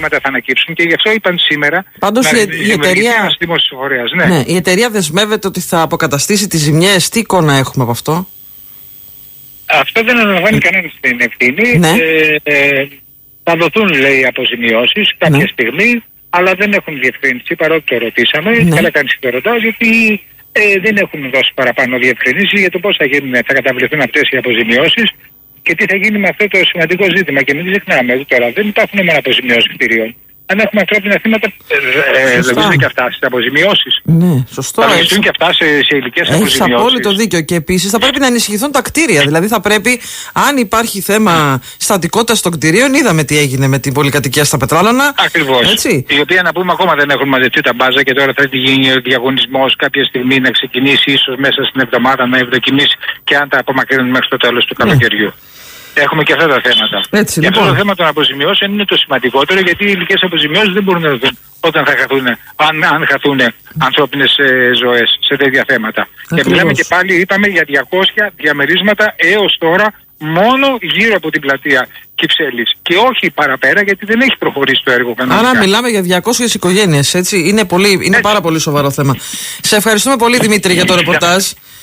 θέματα θα ανακύψουν και γι' αυτό είπαν σήμερα. Πάντως η εταιρεία. Ναι, η εταιρεία δεσμεύεται ότι θα αποκαταστήσει τις ζημιές. Τι εικόνα έχουμε από αυτό? Αυτό δεν αναλαμβάνει κανένας την ευθύνη. Ναι. Θα δοθούν, λέει, αποζημιώσεις κάποια στιγμή, αλλά δεν έχουν διευκρίνηση, παρότι το ρωτήσαμε. Καλά κάνεις και το ρωτάς, γιατί δεν έχουν δώσει παραπάνω διευκρινήσεις για το πώς θα καταβληθούν αυτές οι αποζημιώσεις και τι θα γίνει με αυτό το σημαντικό ζήτημα. Και μην ξεχνάμε ότι τώρα δεν υπάρχουν μόνο αποζημιώσεις κτηρίων. Αν έχουμε ανθρώπινα θύματα, δεν και αυτά στις αποζημιώσεις. Ναι, σωστό. Θα λογιστούν και αυτά σε ηλικές αποζημιώσεις. Έχεις απόλυτο δίκιο. Και επίσης θα πρέπει να ενισχυθούν τα κτίρια. Δηλαδή θα πρέπει, αν υπάρχει θέμα στατικότητας των κτιρίων, είδαμε τι έγινε με την πολυκατοικία στα Πετράλωνα. Ακριβώς. Η οποία, να πούμε, ακόμα δεν έχουν μαζευτεί τα μπάζα και τώρα θα γίνει ο διαγωνισμός κάποια στιγμή να ξεκινήσει, ίσως μέσα στην εβδομάδα να ευδοκιμήσει και αν τα απομακρύνουν μέχρι το τέλος του καλοκαιριού. Έχουμε και αυτά τα θέματα. Έτσι, και λοιπόν. αυτό το θέμα των αποζημιώσεων είναι το σημαντικότερο, γιατί οι υλικές αποζημιώσεις δεν μπορούν να δοθούν όταν θα χαθούν, αν χαθούν ανθρώπινες ζωές σε τέτοια θέματα. Ακριβώς. Και μιλάμε και πάλι, είπαμε, για 200 διαμερίσματα έως τώρα μόνο γύρω από την πλατεία Κυψέλης. Και όχι παραπέρα, γιατί δεν έχει προχωρήσει το έργο κανονικά. Άρα μιλάμε για 200 οικογένειες, έτσι. Είναι πάρα πολύ σοβαρό θέμα. Σε ευχαριστούμε πολύ, Δημήτρη, για το ρεπορτάζ.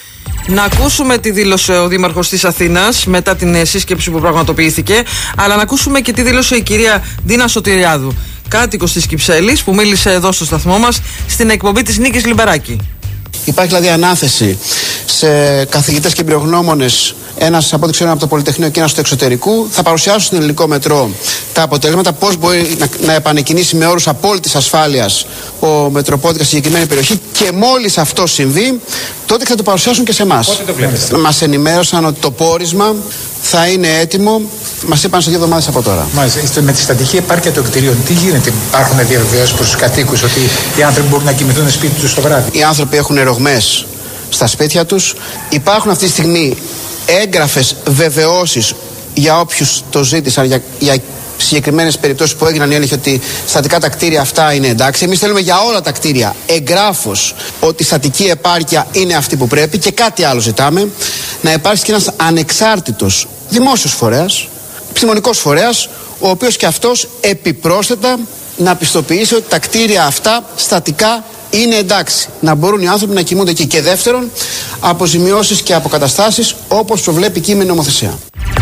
Να ακούσουμε τι δήλωσε ο Δήμαρχος της Αθήνας μετά την σύσκεψη που πραγματοποιήθηκε, αλλά να ακούσουμε και τι δήλωσε η κυρία Ντίνα Σωτηριάδου, κάτοικος της Κυψέλης, που μίλησε εδώ στο σταθμό μας στην εκπομπή της Νίκης Λιμπεράκη. Υπάρχει δηλαδή ανάθεση σε καθηγητές και εμπειρογνώμονες, ένας από ό,τι ξέρω από το Πολυτεχνείο και ένας του εξωτερικού, θα παρουσιάσουν στην Ελληνικό Μετρό τα αποτελέσματα, πώς μπορεί να επανεκκινήσει με όρους απόλυτης ασφάλειας ο Μετροπόντικας στη συγκεκριμένη περιοχή, και μόλις αυτό συμβεί, τότε θα το παρουσιάσουν και σε εμάς. Πότε το βλέπετε? Μας ενημέρωσαν ότι το πόρισμα θα είναι έτοιμο, μας είπαν σε 2 εβδομάδες από τώρα. Μάλιστα. Με τη στατική επάρκεια των κτηρίων, τι γίνεται? Υπάρχουν διαβεβαιώσεις προς τους κατοίκους ότι οι άνθρωποι μπορούν να κοιμηθούν σπίτι τους το βράδυ? Οι άνθρωποι έχουν ρογμές στα σπίτια τους. Υπάρχουν αυτή τη στιγμή έγγραφες βεβαιώσεις για όποιους το ζήτησαν, για συγκεκριμένες περιπτώσεις που έγιναν οι έλεγχοι ότι στατικά τα κτίρια αυτά είναι εντάξει. Εμείς θέλουμε για όλα τα κτίρια εγγράφως ότι η στατική επάρκεια είναι αυτή που πρέπει, και κάτι άλλο ζητάμε, να υπάρξει και ένας ανεξάρτητος δημόσιος φορέας, επιστημονικός φορέας, ο οποίος και αυτός επιπρόσθετα να πιστοποιήσει ότι τα κτίρια αυτά στατικά είναι εντάξει, να μπορούν οι άνθρωποι να κοιμούνται εκεί. Και δεύτερον, αποζημιώσεις και αποκαταστάσεις όπως προβλέπει η κείμενη νομοθεσία.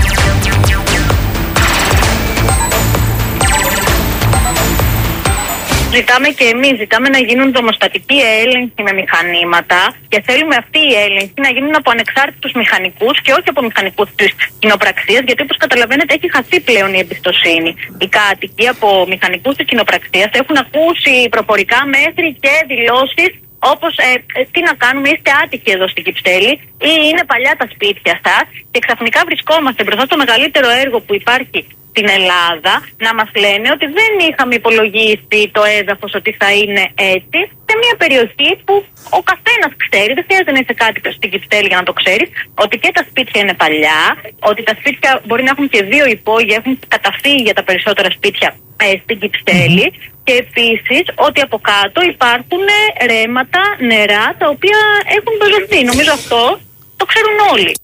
Ζητάμε να γίνουν δομοστατικοί έλεγχοι με μηχανήματα και θέλουμε αυτοί οι έλεγχοι να γίνουν από ανεξάρτητους μηχανικούς και όχι από μηχανικούς της κοινοπραξίας, γιατί όπως καταλαβαίνετε έχει χαθεί πλέον η εμπιστοσύνη. Οι κάτοικοι από μηχανικούς της κοινοπραξίας έχουν ακούσει προπορικά μέχρι και δηλώσεις όπως τι να κάνουμε, είστε άτυχοι εδώ στην Κυψέλη ή είναι παλιά τα σπίτια σας, και ξαφνικά βρισκόμαστε μπροστά στο μεγαλύτερο έργο που υπάρχει στην Ελλάδα να μας λένε ότι δεν είχαμε υπολογίσει το έδαφος ότι θα είναι έτσι, σε μια περιοχή που ο καθένας ξέρει, δεν χρειάζεται να είσαι κάτοικος στην Κυψέλη για να το ξέρεις, ότι και τα σπίτια είναι παλιά, ότι τα σπίτια μπορεί να έχουν και 2 υπόγεια, έχουν καταφύγει για τα περισσότερα σπίτια στην Κυψέλη, και επίσης ότι από κάτω υπάρχουν ρέματα, νερά, τα οποία έχουν μπεζωθεί. Νομίζω αυτό το ξέρουν όλοι.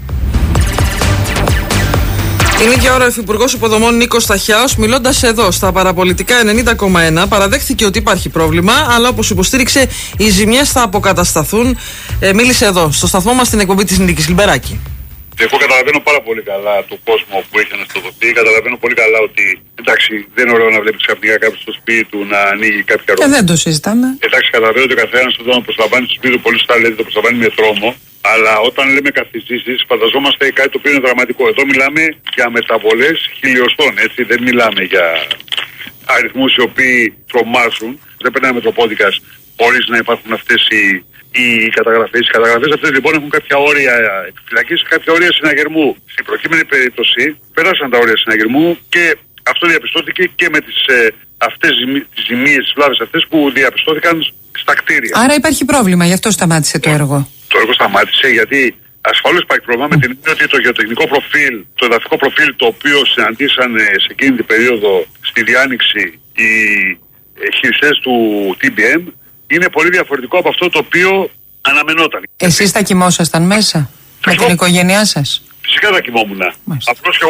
Την ίδια ώρα ο Υφυπουργός Υποδομών Νίκος Σταχιάος, μιλώντας εδώ στα παραπολιτικά 90,1, παραδέχθηκε ότι υπάρχει πρόβλημα, αλλά όπως υποστήριξε, οι ζημιές θα αποκατασταθούν. Μίλησε εδώ στο σταθμό μας στην εκπομπή της Νίκης Λιμπεράκη. Εγώ καταλαβαίνω πάρα πολύ καλά τον κόσμο που έχει αναστοδοθεί. Καταλαβαίνω πολύ καλά ότι εντάξει, δεν είναι ωραίο να βλέπει ξαφνικά κάποιο στο σπίτι του να ανοίγει κάποια ρότα. Δεν το συζητάμε. Εντάξει, καταλαβαίνω ότι ο καθένα εδώ προσλαμβάνει στο σπίτι του, πολύ σωστά λέτε, το προσλαμβάνει με τρόμο. Αλλά όταν λέμε καθιστήσεις, φανταζόμαστε κάτι το οποίο είναι δραματικό. Εδώ μιλάμε για μεταβολές χιλιοστών, έτσι. Δεν μιλάμε για αριθμούς οι οποίοι τρομάζουν. Δεν περνάει Μετροπόντικας χωρίς να υπάρχουν αυτές οι καταγραφές. Οι καταγραφές αυτές λοιπόν έχουν κάποια όρια επιφυλακής, κάποια όρια συναγερμού. Στην προκείμενη περίπτωση πέρασαν τα όρια συναγερμού και αυτό διαπιστώθηκε και με τις ζημίες, τις βλάβες αυτές που διαπιστώθηκαν στα κτίρια. Άρα υπάρχει πρόβλημα, γι' αυτό σταμάτησε το έργο. Το έργο σταμάτησε γιατί ασφαλώς υπάρχει πρόβλημα με την έννοια ότι το γεωτεχνικό προφίλ, το εδαφικό προφίλ το οποίο συναντήσαν σε εκείνη την περίοδο στη διάνοιξη οι χειριστές του TBM είναι πολύ διαφορετικό από αυτό το οποίο αναμενόταν. Εσείς θα κοιμόσασταν μέσα με την οικογένειά σας? Φυσικά θα κοιμόμουν. Απλώς